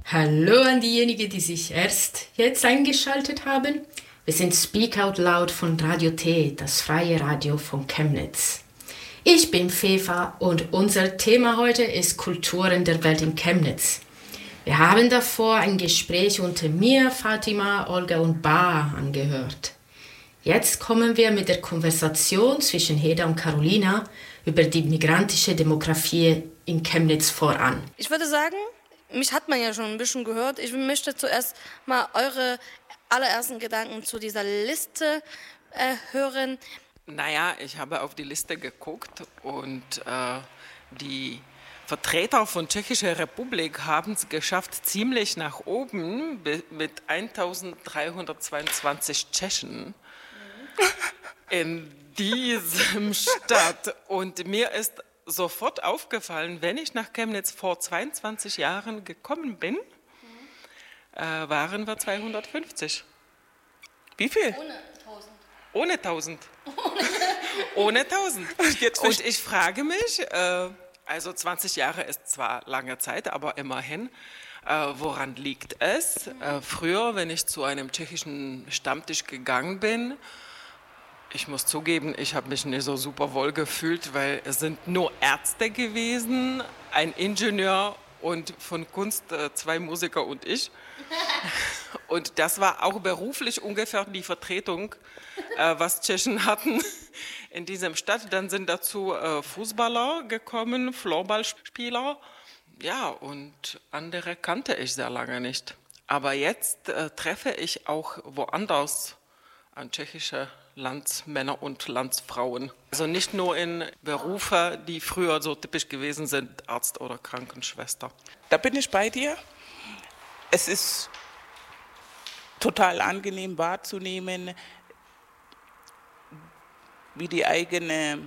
Hallo an diejenigen, die sich erst jetzt eingeschaltet haben. Wir sind Speak Out Loud von Radio T, das freie Radio von Chemnitz. Ich bin Fefa und unser Thema heute ist Kulturen der Welt in Chemnitz. Wir haben davor ein Gespräch unter mir, Fatima, Olga und Ba angehört. Jetzt kommen wir mit der Konversation zwischen Heda und Carolina über die migrantische Demografie in Chemnitz voran. Ich würde sagen, mich hat man ja schon ein bisschen gehört. Ich möchte zuerst mal eure allerersten Gedanken zu dieser Liste hören. Naja, ich habe auf die Liste geguckt und die Vertreter von Tschechischer Republik haben es geschafft, ziemlich nach oben mit 1322 Tschechen in diesem Stadt. Und mir ist sofort aufgefallen, wenn ich nach Chemnitz vor 22 Jahren gekommen bin, waren wir 250. Wie viel? Ohne 1000. Ohne 1000. Und ich frage mich, also 20 Jahre ist zwar lange Zeit, aber immerhin, woran liegt es? Früher, wenn ich zu einem tschechischen Stammtisch gegangen bin, ich muss zugeben, ich habe mich nicht so super wohl gefühlt, weil es sind nur Ärzte gewesen, ein Ingenieur und von Kunst 2 Musiker und ich. Und das war auch beruflich ungefähr die Vertretung, was Tschechen hatten in diesem Stadt. Dann sind dazu Fußballer gekommen, Floorballspieler. Ja, und andere kannte ich sehr lange nicht. Aber jetzt treffe ich auch woanders an tschechische Landsmänner und Landsfrauen. Also nicht nur in Berufe, die früher so typisch gewesen sind, Arzt oder Krankenschwester. Da bin ich bei dir. Es ist total angenehm wahrzunehmen, wie die eigene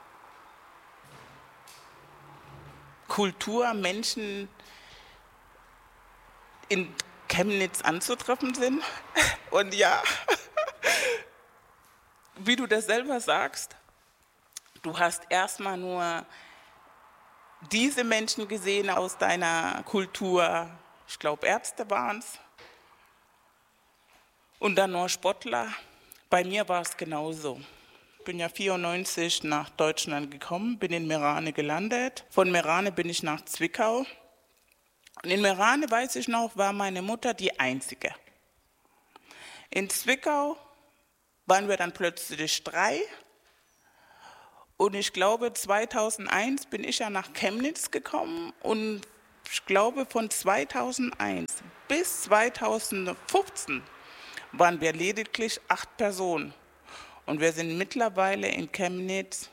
Kultur, Menschen in Chemnitz anzutreffen sind. Und ja, wie du das selber sagst, du hast erstmal nur diese Menschen gesehen aus deiner Kultur, ich glaube Ärzte waren es, und dann nur Sportler. Bei mir war es genauso. Ich bin ja 1994 nach Deutschland gekommen, bin in Meerane gelandet. Von Meerane bin ich nach Zwickau. Und in Meerane, weiß ich noch, war meine Mutter die Einzige. In Zwickau waren wir dann plötzlich 3. Und ich glaube, 2001 bin ich ja nach Chemnitz gekommen. Und ich glaube, von 2001 bis 2015 waren wir lediglich 8 Personen. Und wir sind mittlerweile in Chemnitz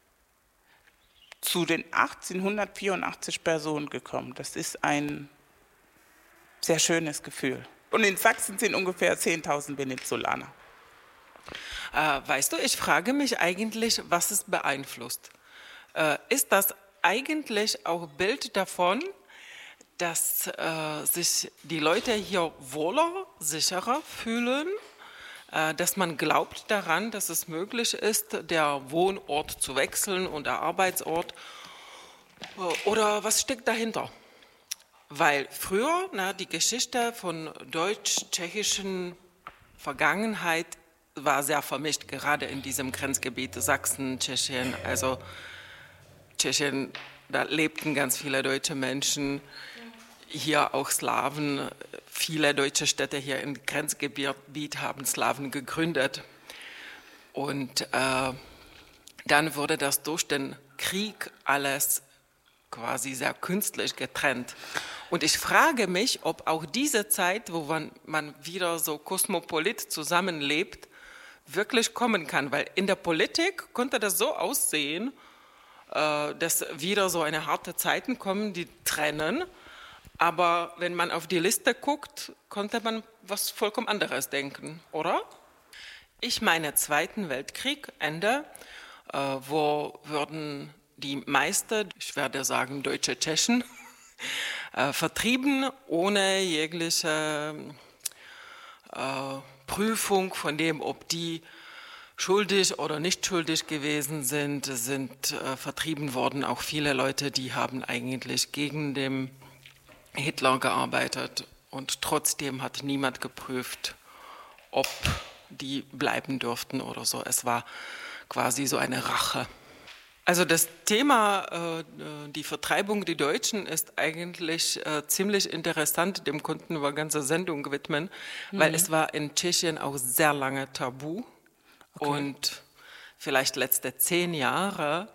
zu den 1884 Personen gekommen. Das ist ein sehr schönes Gefühl. Und in Sachsen sind ungefähr 10.000 Venezolaner. Weißt du, ich frage mich eigentlich, was es beeinflusst. Ist das eigentlich auch Bild davon, dass sich die Leute hier wohler, sicherer fühlen, dass man glaubt daran, dass es möglich ist, der Wohnort zu wechseln und der Arbeitsort? Oder was steckt dahinter? Weil früher, die Geschichte von deutsch-tschechischen Vergangenheit war sehr vermischt, gerade in diesem Grenzgebiet Sachsen, Tschechien. Also Tschechien, da lebten ganz viele deutsche Menschen, hier auch Slawen. Viele deutsche Städte hier im Grenzgebiet haben Slawen gegründet. Und dann wurde das durch den Krieg alles quasi sehr künstlich getrennt. Und ich frage mich, ob auch diese Zeit, wo man wieder so kosmopolit zusammenlebt, wirklich kommen kann. Weil in der Politik konnte das so aussehen, dass wieder so eine harte Zeiten kommen, die trennen. Aber wenn man auf die Liste guckt, konnte man was vollkommen anderes denken, oder? Ich meine, Zweiten Weltkrieg, Ende, wo würden die meisten, ich werde sagen deutsche Tschechen, vertrieben, ohne jegliche Prüfung von dem, ob die schuldig oder nicht schuldig gewesen sind vertrieben worden. Auch viele Leute, die haben eigentlich gegen den Hitler gearbeitet und trotzdem hat niemand geprüft, ob die bleiben dürften oder so. Es war quasi so eine Rache. Also das Thema, die Vertreibung der Deutschen, ist eigentlich ziemlich interessant. Dem konnten wir eine ganze Sendung widmen, weil es war in Tschechien auch sehr lange tabu. Okay. Und vielleicht letzte 10 Jahre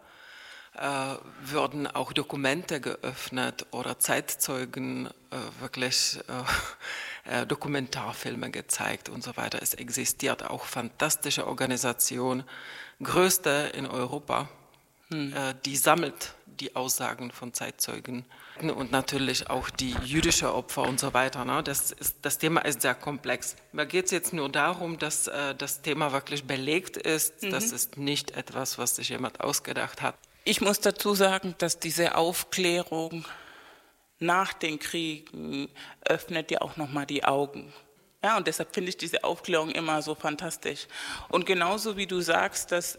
würden auch Dokumente geöffnet oder Zeitzeugen wirklich Dokumentarfilme gezeigt und so weiter. Es existiert auch fantastische Organisation, größte in Europa, die sammelt die Aussagen von Zeitzeugen und natürlich auch die jüdischen Opfer und so weiter. Ne? Das Thema ist sehr komplex. Mir geht es jetzt nur darum, dass das Thema wirklich belegt ist. Das ist nicht etwas, was sich jemand ausgedacht hat. Ich muss dazu sagen, dass diese Aufklärung nach den Kriegen öffnet ja auch nochmal die Augen. Ja, und deshalb finde ich diese Aufklärung immer so fantastisch. Und genauso wie du sagst, dass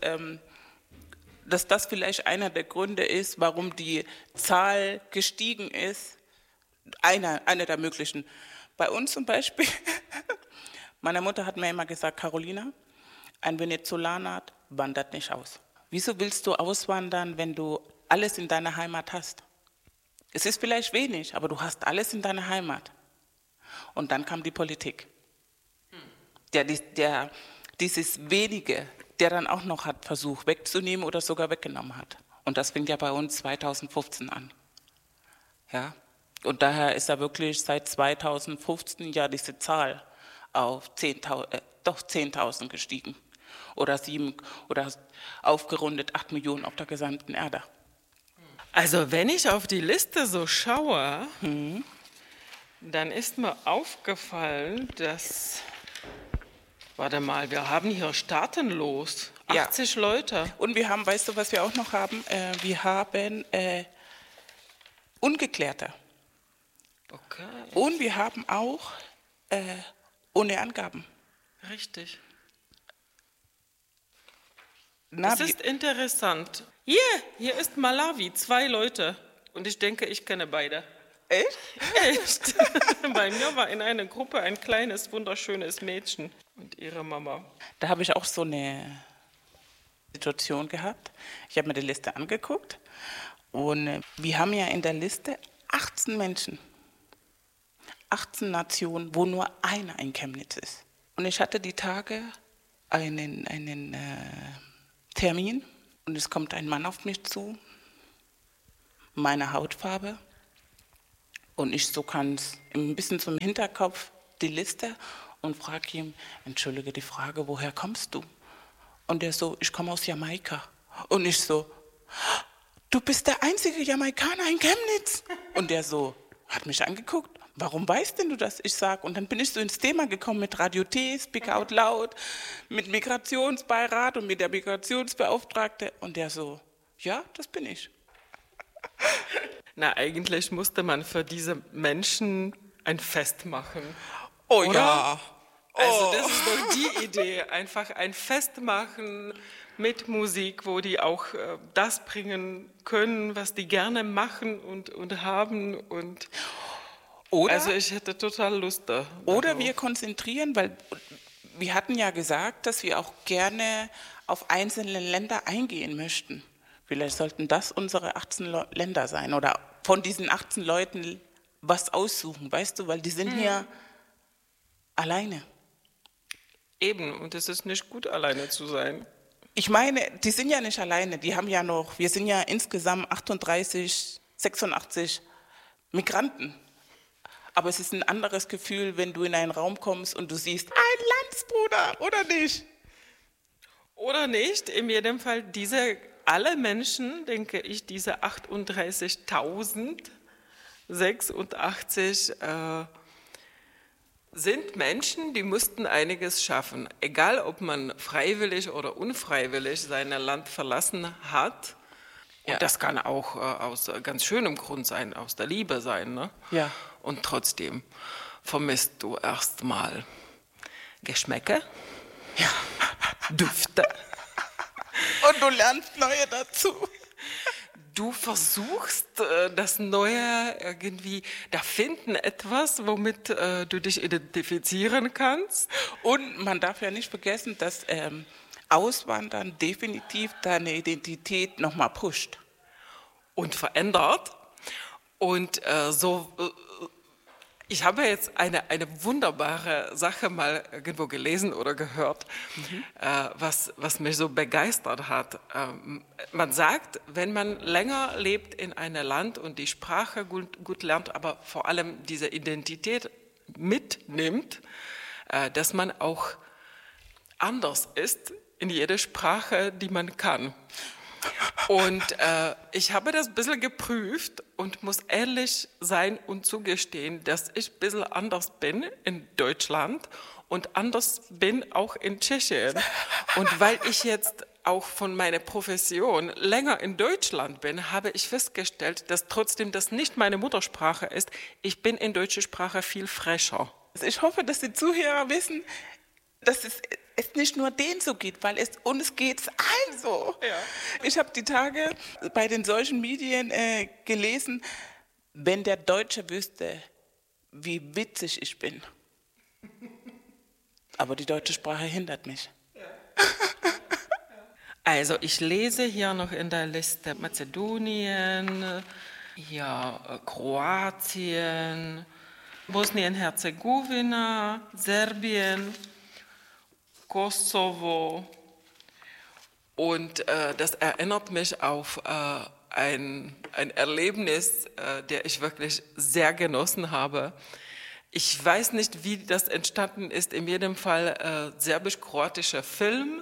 das vielleicht einer der Gründe ist, warum die Zahl gestiegen ist, einer der möglichen. Bei uns zum Beispiel, meine Mutter hat mir immer gesagt, Carolina, ein Venezolaner wandert nicht aus. Wieso willst du auswandern, wenn du alles in deiner Heimat hast? Es ist vielleicht wenig, aber du hast alles in deiner Heimat. Und dann kam die Politik, der dieses Wenige, der dann auch noch hat versucht wegzunehmen oder sogar weggenommen hat. Und das fing ja bei uns 2015 an. Ja? Und daher ist da wirklich seit 2015 ja diese Zahl auf 10.000 gestiegen. Oder 7 oder aufgerundet 8 Millionen auf der gesamten Erde. Also wenn ich auf die Liste so schaue, dann ist mir aufgefallen, dass, warte mal, wir haben hier staatenlos 80 Leute. Und wir haben, weißt du, was wir auch noch haben? Wir haben Ungeklärte. Okay. Und wir haben auch ohne Angaben. Richtig. Das ist interessant. Hier ist Malawi, 2 Leute. Und ich denke, ich kenne beide. Echt? Echt. Bei mir war in einer Gruppe ein kleines, wunderschönes Mädchen und ihre Mama. Da habe ich auch so eine Situation gehabt. Ich habe mir die Liste angeguckt und wir haben ja in der Liste 18 Menschen, 18 Nationen, wo nur einer in Chemnitz ist. Und ich hatte die Tage einen Termin und es kommt ein Mann auf mich zu, meine Hautfarbe und ich so ganz ein bisschen zum Hinterkopf die Liste und frage ihn, entschuldige die Frage, woher kommst du? Und er so, ich komme aus Jamaika. Und ich so, du bist der einzige Jamaikaner in Chemnitz. Und der so, hat mich angeguckt, warum weißt denn du das? Ich sag, und dann bin ich so ins Thema gekommen mit Radio T, Speak Out Loud, mit Migrationsbeirat und mit der Migrationsbeauftragte. Und der so, ja, das bin ich. Na, eigentlich musste man für diese Menschen ein Fest machen. Oh oder? Ja. Also das ist doch die Idee, einfach ein Fest machen mit Musik, wo die auch das bringen können, was die gerne machen und haben. Und also ich hätte total Lust da. Oder wir konzentrieren, weil wir hatten ja gesagt, dass wir auch gerne auf einzelne Länder eingehen möchten. Vielleicht sollten das unsere 18 Länder sein oder von diesen 18 Leuten was aussuchen, weißt du, weil die sind hier alleine. Eben, und es ist nicht gut, alleine zu sein. Ich meine, die sind ja nicht alleine, die haben ja noch, wir sind ja insgesamt 86 Migranten. Aber es ist ein anderes Gefühl, wenn du in einen Raum kommst und du siehst, ein Landsbruder, oder nicht? Oder nicht, in jedem Fall alle Menschen, denke ich, diese 38.086 sind Menschen, die mussten einiges schaffen. Egal, ob man freiwillig oder unfreiwillig sein Land verlassen hat. Und das kann auch aus ganz schönem Grund sein, aus der Liebe sein. Ne? Ja. Und trotzdem vermisst du erstmal Geschmäcke, Düfte. Und du lernst neue dazu. du versuchst das Neue irgendwie, da finden etwas, womit du dich identifizieren kannst. Und man darf ja nicht vergessen, dass Auswandern definitiv deine Identität nochmal pusht. Und verändert. Und ich habe jetzt eine wunderbare Sache mal irgendwo gelesen oder gehört, was mich so begeistert hat. Man sagt, wenn man länger lebt in einem Land und die Sprache gut lernt, aber vor allem diese Identität mitnimmt, dass man auch anders ist in jeder Sprache, die man kann. Und ich habe das ein bisschen geprüft und muss ehrlich sein und zugestehen, dass ich ein bisschen anders bin in Deutschland und anders bin auch in Tschechien. Und weil ich jetzt auch von meiner Profession länger in Deutschland bin, habe ich festgestellt, dass trotzdem das nicht meine Muttersprache ist. Ich bin in deutscher Sprache viel frecher. Ich hoffe, dass die Zuhörer wissen, dass es nicht nur denen so geht, weil uns geht es allen so. Ja. Ich habe die Tage bei den solchen Medien gelesen, wenn der Deutsche wüsste, wie witzig ich bin. Aber die deutsche Sprache hindert mich. Also ich lese hier noch in der Liste Mazedonien, hier Kroatien, Bosnien-Herzegowina, Serbien, Kosovo, und das erinnert mich auf ein Erlebnis, der ich wirklich sehr genossen habe. Ich weiß nicht, wie das entstanden ist, in jedem Fall serbisch-kroatischer Film,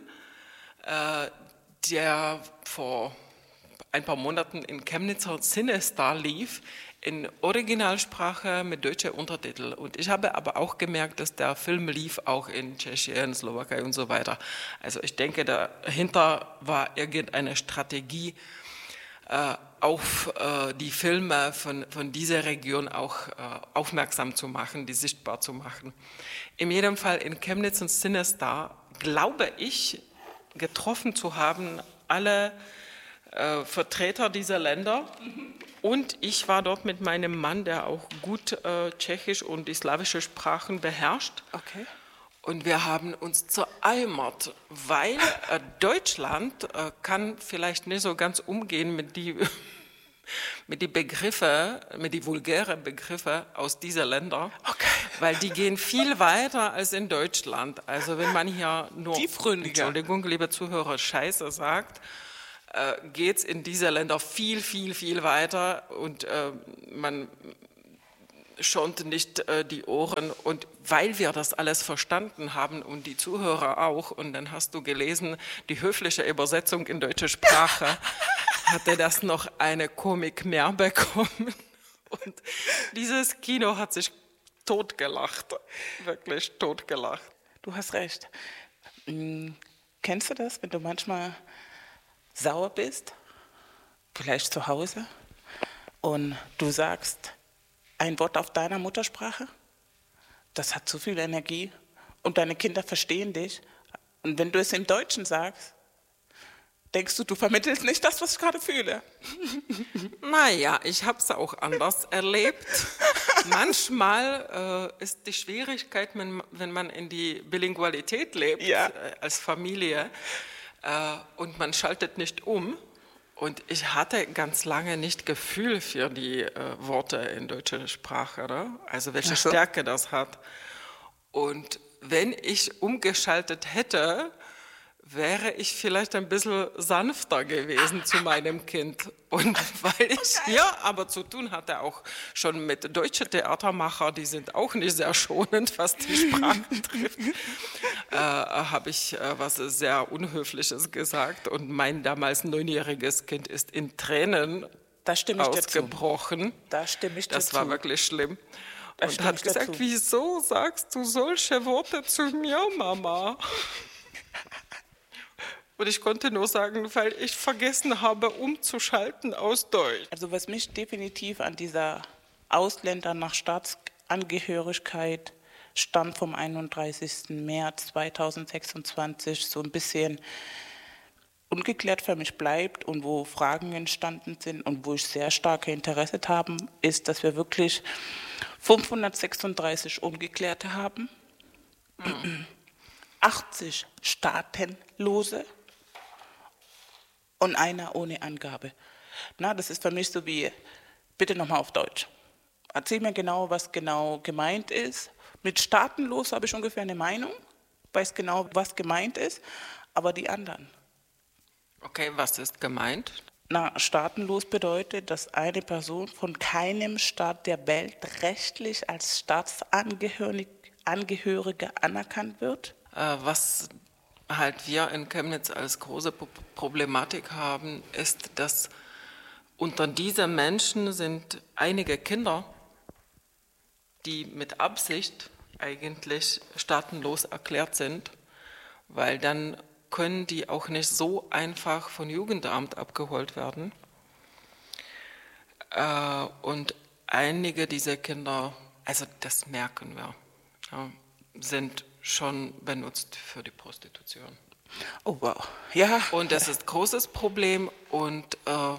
der vor ein paar Monaten in Chemnitzer Cinestar lief, in Originalsprache mit deutschen Untertiteln. Und ich habe aber auch gemerkt, dass der Film lief auch in Tschechien, Slowakei und so weiter. Also ich denke, dahinter war irgendeine Strategie, auf die Filme von dieser Region auch aufmerksam zu machen, die sichtbar zu machen. In jedem Fall in Chemnitz und Cinestar glaube ich, getroffen zu haben, alle Vertreter dieser Länder. Und ich war dort mit meinem Mann, der auch gut Tschechisch und die slawische Sprachen beherrscht. Okay. Und wir haben uns zereimert, weil Deutschland kann vielleicht nicht so ganz umgehen mit die Begriffe, mit die vulgären Begriffe aus dieser Länder, okay, weil die gehen viel weiter als in Deutschland. Also wenn man hier nur, Entschuldigung, liebe Zuhörer, Scheiße sagt, geht es in diese Länder viel, viel, viel weiter und man schont nicht die Ohren. Und weil wir das alles verstanden haben und die Zuhörer auch, und dann hast du gelesen, die höfliche Übersetzung in deutsche Sprache, hatte das noch eine Komik mehr bekommen. Und dieses Kino hat sich totgelacht, wirklich totgelacht. Du hast recht. Kennst du das, wenn du manchmal sauer bist, vielleicht zu Hause, und du sagst ein Wort auf deiner Muttersprache? Das hat so viel Energie und deine Kinder verstehen dich. Und wenn du es im Deutschen sagst, denkst du, du vermittelst nicht das, was ich gerade fühle. Naja, ich habe es auch anders erlebt. Manchmal ist die Schwierigkeit, wenn man in die Bilingualität lebt, als Familie, und man schaltet nicht um. Und ich hatte ganz lange nicht Gefühl für die Worte in deutscher Sprache, oder? Also welche Stärke das hat. Und wenn ich umgeschaltet hätte, wäre ich vielleicht ein bisschen sanfter gewesen zu meinem Kind. Und weil ich hier aber zu tun hatte, auch schon mit deutschen Theatermachern, die sind auch nicht sehr schonend, was die Sprachen trifft, habe ich was sehr Unhöfliches gesagt. Und mein damals 9-jähriges Kind ist in Tränen ausgebrochen. Da stimme ich dir zu. Das war wirklich schlimm. Und hat gesagt, wieso sagst du solche Worte zu mir, Mama? Und ich konnte nur sagen, weil ich vergessen habe, umzuschalten aus Deutsch. Also was mich definitiv an dieser Ausländer nach Staatsangehörigkeit Stand vom 31. März 2026 so ein bisschen ungeklärt für mich bleibt und wo Fragen entstanden sind und wo ich sehr starke Interesse habe, ist, dass wir wirklich 536 Ungeklärte haben, 80 Staatenlose und einer ohne Angabe. Na, das ist für mich so wie, bitte nochmal auf Deutsch. Erzähl mir genau, was genau gemeint ist. Mit staatenlos habe ich ungefähr eine Meinung, weiß genau, was gemeint ist, aber die anderen. Okay, was ist gemeint? Na, staatenlos bedeutet, dass eine Person von keinem Staat der Welt rechtlich als Staatsangehörige anerkannt wird. Was halt wir in Chemnitz als große Problematik haben, ist, dass unter diesen Menschen sind einige Kinder, die mit Absicht eigentlich staatenlos erklärt sind, weil dann können die auch nicht so einfach von Jugendamt abgeholt werden. Und einige dieser Kinder, also das merken wir, ja, sind schon benutzt für die Prostitution. Oh wow, ja. Und das ist ein großes Problem und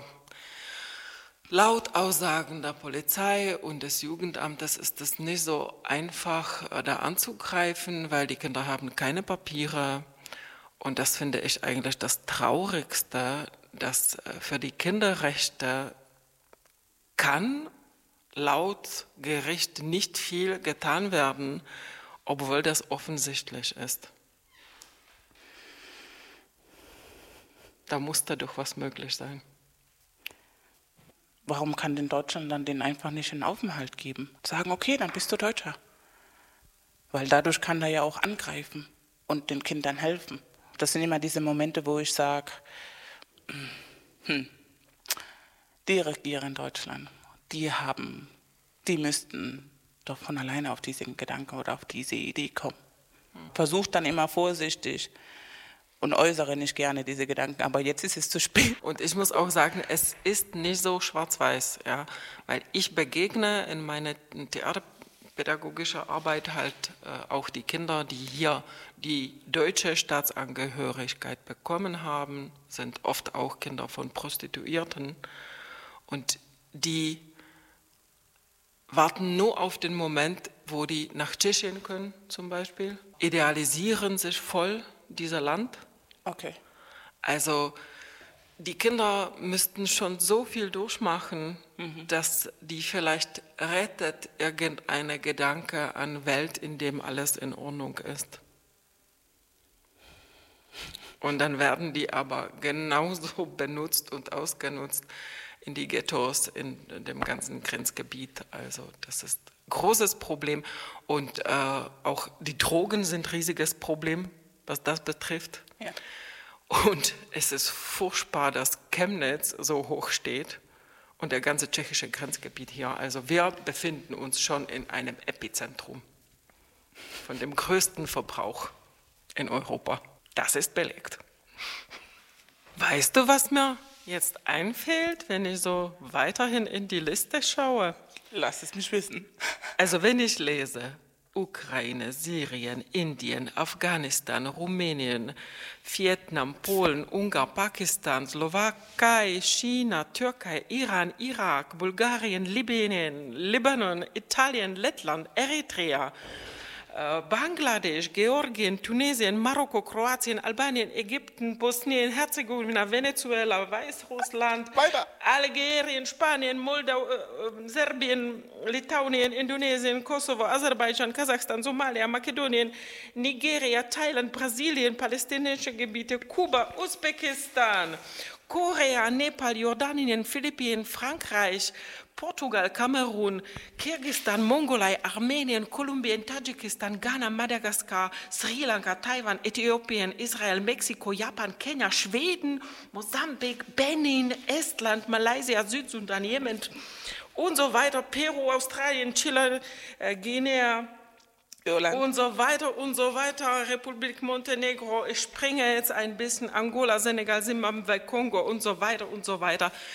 laut Aussagen der Polizei und des Jugendamtes ist es nicht so einfach, da anzugreifen, weil die Kinder haben keine Papiere. Und das finde ich eigentlich das Traurigste, dass für die Kinderrechte kann laut Gericht nicht viel getan werden, obwohl das offensichtlich ist. Da muss da doch was möglich sein. Warum kann denn Deutschland dann denen einfach nicht einen Aufenthalt geben? Sagen, okay, dann bist du Deutscher. Weil dadurch kann er ja auch angreifen und den Kindern helfen. Das sind immer diese Momente, wo ich sage, die regieren Deutschland, die müssten doch von alleine auf diesen Gedanken oder auf diese Idee kommen. Versucht dann immer vorsichtig und äußere nicht gerne diese Gedanken, aber jetzt ist es zu spät. Und ich muss auch sagen, es ist nicht so schwarz-weiß, ja, weil ich begegne in meiner theaterpädagogischen Arbeit halt auch die Kinder, die hier die deutsche Staatsangehörigkeit bekommen haben, sind oft auch Kinder von Prostituierten und die warten nur auf den Moment, wo die nach Tschechien können zum Beispiel, idealisieren sich voll dieser Land. Okay. Also die Kinder müssten schon so viel durchmachen, dass die vielleicht rettet irgendeine Gedanke an Welt, in dem alles in Ordnung ist. Und dann werden die aber genauso benutzt und ausgenutzt in die Ghettos, in dem ganzen Grenzgebiet. Also das ist ein großes Problem. Und auch die Drogen sind ein riesiges Problem, was das betrifft. Ja. Und es ist furchtbar, dass Chemnitz so hoch steht und der ganze tschechische Grenzgebiet hier. Also wir befinden uns schon in einem Epizentrum von dem größten Verbrauch in Europa. Das ist belegt. Weißt du, was mir jetzt einfällt, wenn ich so weiterhin in die Liste schaue? Lass es mich wissen. Also wenn ich lese, Ukraine, Syrien, Indien, Afghanistan, Rumänien, Vietnam, Polen, Ungarn, Pakistan, Slowakei, China, Türkei, Iran, Irak, Bulgarien, Libyen, Libanon, Italien, Lettland, Eritrea, Bangladesch, Georgien, Tunesien, Marokko, Kroatien, Albanien, Ägypten, Bosnien, Herzegowina, Venezuela, Weißrussland, Algerien, Spanien, Moldau, Serbien, Litauen, Indonesien, Kosovo, Aserbaidschan, Kasachstan, Somalia, Makedonien, Nigeria, Thailand, Brasilien, palästinensische Gebiete, Kuba, Usbekistan, Korea, Nepal, Jordanien, Philippinen, Frankreich, Portugal, Kamerun, Kirgisistan, Mongolei, Armenien, Kolumbien, Tadschikistan, Ghana, Madagaskar, Sri Lanka, Taiwan, Äthiopien, Israel, Mexiko, Japan, Kenia, Schweden, Mosambik, Benin, Estland, Malaysia, Südsudan, Jemen und so weiter, Peru, Australien, Chile, Guinea Irland. und so weiter, Republik Montenegro, ich springe jetzt ein bisschen, Angola, Senegal, Zimbabwe, Kongo und so weiter und so weiter.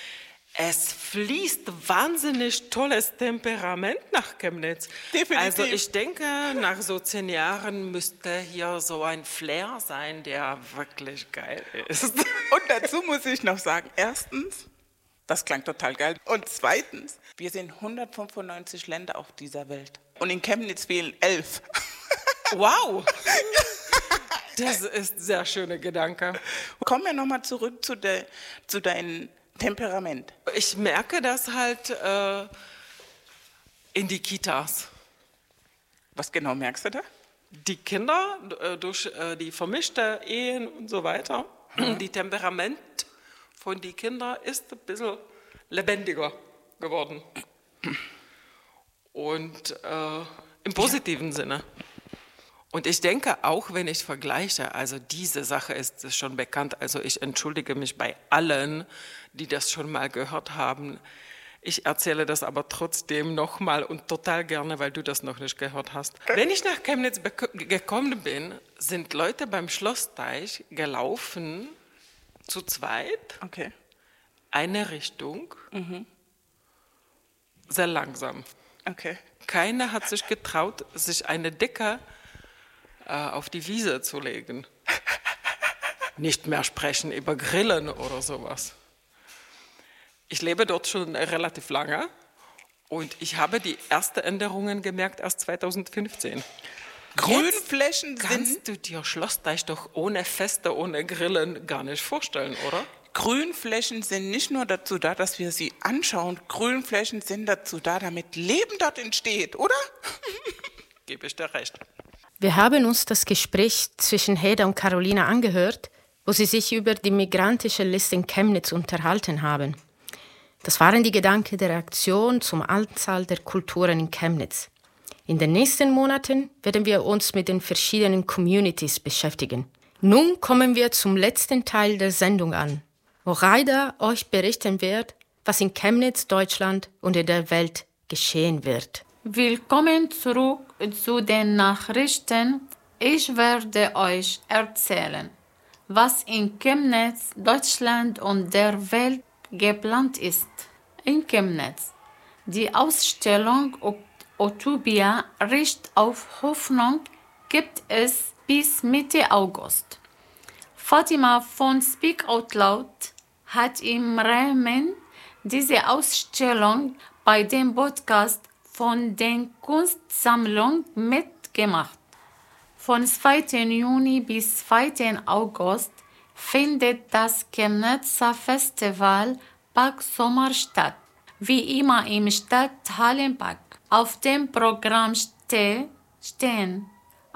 Es fließt wahnsinnig tolles Temperament nach Chemnitz. Definitiv. Also ich denke, nach so 10 Jahren müsste hier so ein Flair sein, der wirklich geil ist. Und dazu muss ich noch sagen, erstens, das klang total geil. Und zweitens, wir sind 195 Länder auf dieser Welt. Und in Chemnitz fehlen 11. Wow! Das ist ein sehr schöner Gedanke. Kommen wir nochmal zurück zu deinem Temperament. Ich merke das halt in die Kitas. Was genau merkst du da? Die Kinder durch die vermischte Ehen und so weiter, die Temperament von den Kindern ist ein bisschen lebendiger geworden. Und im positiven Sinne. Und ich denke auch, wenn ich vergleiche, also diese Sache ist schon bekannt, also ich entschuldige mich bei allen, die das schon mal gehört haben. Ich erzähle das aber trotzdem nochmal und total gerne, weil du das noch nicht gehört hast. Wenn ich nach Chemnitz gekommen bin, sind Leute beim Schlossteich gelaufen, zu zweit, Okay. eine Richtung, sehr langsam. Okay. Keiner hat sich getraut, sich eine Decke auf die Wiese zu legen. Nicht mehr sprechen über Grillen oder sowas. Ich lebe dort schon relativ lange und ich habe die ersten Änderungen gemerkt erst 2015. Grünflächen sind... Kannst du dir Schlossteich doch ohne Feste, ohne Grillen gar nicht vorstellen, oder? Grünflächen sind nicht nur dazu da, dass wir sie anschauen. Grünflächen sind dazu da, damit Leben dort entsteht, oder? Gebe ich dir recht. Wir haben uns das Gespräch zwischen Heda und Carolina angehört, wo sie sich über die migrantische Liste in Chemnitz unterhalten haben. Das waren die Gedanken der Reaktion zum Anzahl der Kulturen in Chemnitz. In den nächsten Monaten werden wir uns mit den verschiedenen Communities beschäftigen. Nun kommen wir zum letzten Teil der Sendung an, wo Raida euch berichten wird, was in Chemnitz, Deutschland und in der Welt geschehen wird. Willkommen zurück zu den Nachrichten. Ich werde euch erzählen, was in Chemnitz, Deutschland und der Welt geplant ist. In Chemnitz. Die Ausstellung Utopia Recht auf Hoffnung gibt es bis Mitte August. Fatima von Speak Out Loud hat im Rahmen dieser Ausstellung bei dem Podcast von der Kunstsammlung mitgemacht. Von 2. Juni bis 2. August findet das Chemnitzer Festival Park Sommer statt, wie immer im Stadthallenpark. Auf dem Programm stehen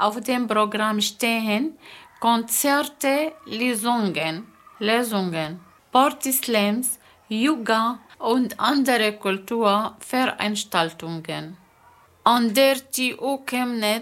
Konzerte, Lesungen, Partyslams, Yoga und andere Kulturveranstaltungen. An der TU Chemnitz